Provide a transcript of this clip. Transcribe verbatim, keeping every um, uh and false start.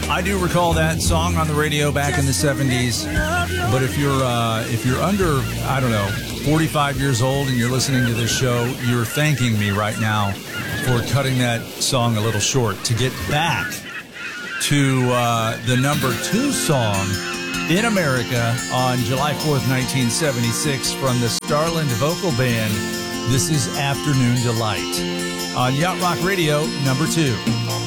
I do recall that song on the radio back in the seventies. But if you're uh, if you're under, I don't know, forty-five years old and you're listening to this show, you're thanking me right now for cutting that song a little short to get back to uh, the number two song in America on July fourth, nineteen seventy-six from the Starland Vocal Band. This is Afternoon Delight on Yacht Rock Radio, number two.